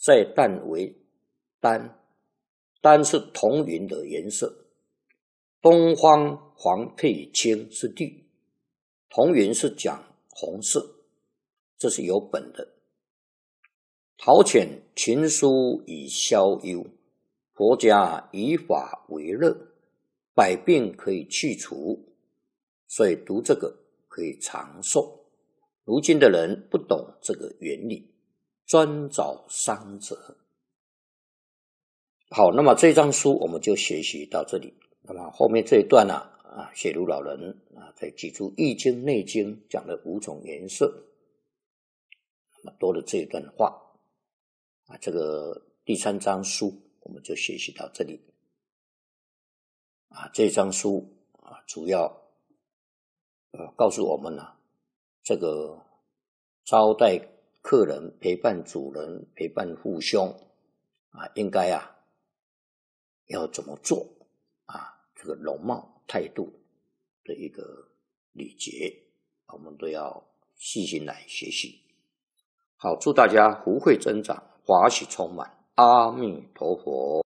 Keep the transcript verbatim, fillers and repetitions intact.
再淡为丹，丹是彤云的颜色。东方黄配青是绿，彤云是讲红色，这是有本的。陶潜群书以消忧，佛家以法为乐，百病可以去除，所以读这个可以长寿。如今的人不懂这个原理，专找伤者。好，那么这张书我们就学习到这里。那么后面这一段呢、啊，啊，写如老人啊，在记住《易经》《内经》讲的五种颜色，那么多了这一段话啊，这个第三章书我们就学习到这里啊。这张书啊，主要呃告诉我们呢、啊，这个招待客人、陪伴主人、陪伴父兄啊，应该啊要怎么做啊？这个容貌态度的一个礼节，我们都要细心来学习。好，祝大家福慧增长，法喜充满，阿弥陀佛。